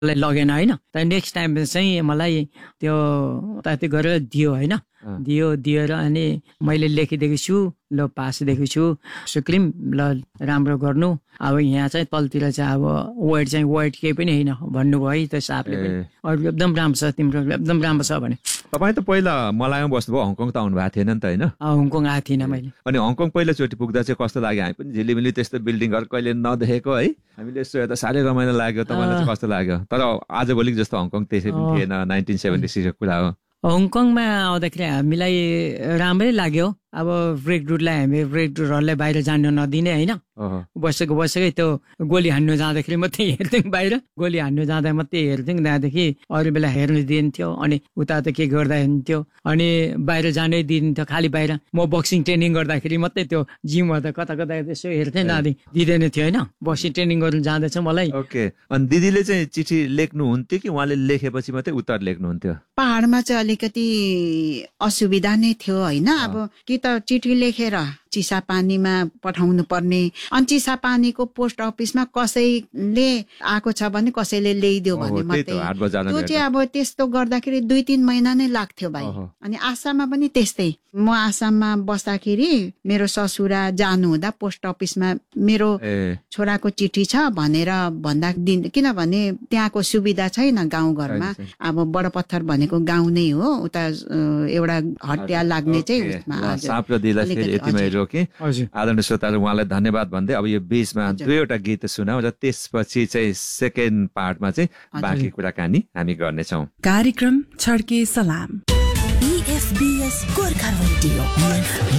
लगेन होइन। तर next time चाहिँ मलाई त्यो ताते गरेर दियो होइन, दिएर अनि मैले लेखिदिएको छु, ल पास दिएको छु सुक्रिम, ल राम्रो गर्नु। अब यहाँ चाहिँ तलतिर चाहिँ अब वर्ड केही पनि होइन भन्नुभयो है त्यो साहबले पनि, अरू एकदम राम्रो छ, तिम्रो एकदम राम्रो छ भने। तपाईँ त पहिला मलाईमा बस्नुभयो, हङकङ त आउनु भएको थिएन नि त होइन? हङकङ आएको थिइनँ मैले। अनि हङकङ पहिलोचोटि पुग्दा चाहिँ कस्तो लाग्यो? हामी पनि झिलिमिली त्यस्तो बिल्डिङहरू कहिले नदेखेको है, हामीले यसो हेर्दा साह्रै रमाइलो लाग्यो। तपाईँलाई चाहिँ कस्तो लाग्यो? तर आजभोलि जस्तो हङकङ त्यसै पनि थिएन, 1976 को कुरा हो। हङकङमा आउँदाखेरि हामीलाई राम्रै लाग्यो। अब ब्रेक रुटलाई हामी ब्रेक रुटहरूलाई बाहिर जानु नदिने होइन, बसेकै त्यो गोली हान्नु जाँदाखेरि मात्रै हेर्थ्यौँ, बाहिर गोली हान्नु जाँदा मात्रै हेर्थ्यौँ, त्यहाँदेखि अरू बेला हेर्नु दिन्थ्यो। अनि उता त के गर्दा हुन्थ्यो, अनि बाहिर जानै दिन्थ्यो, खालि बाहिर म बक्सिङ ट्रेनिङ गर्दाखेरि मात्रै त्यो जिमहरू त कता कता यसो हेर्थेँ, दिँदैन थियो होइन। बक्सिङ ट्रेनिङ गर्नु जाँदैछ मलाई। ओके, अनि दिदीले चाहिँ चिठी लेख्नुहुन्थ्यो कि उहाँले लेखेपछि मात्रै उत्तर लेख्नुहुन्थ्यो? पहाडमा चाहिँ अलिकति असुविधा नै थियो होइन। अब कि त चिठी लेखेर चिसापानीमा पठाउनु पर्ने, अनि चिसापानीको पोस्ट अफिसमा कसैले आएको छ भने कसैले ल्याइदियो भने मात्रै, त्यो चाहिँ अब त्यस्तो गर्दाखेरि 2-3 महिना नै लाग्थ्यो भाइ। अनि आसाममा पनि त्यस्तै, म आसाममा बस्दाखेरि मेरो ससुरा जानु हुँदा पोस्ट अफिसमा मेरो छोराको चिठी छ भनेर भन्दा किनभने त्यहाँको सुविधा छैन गाउँघरमा। अब बडपत्थर भनेको गाउँ नै हो, उता एउटा हत्या लाग्ने चाहिँ आदरणीय श्रोताहरू, उहाँलाई धन्यवाद भन्दै अब यो बीचमा 2वटा गीत सुनाऊ र त्यसपछि चाहिँ सेकेन्ड पार्टमा चाहिँ बाँकी कुराकानी हामी गर्नेछौँ। कार्यक्रम छड्के सलाम।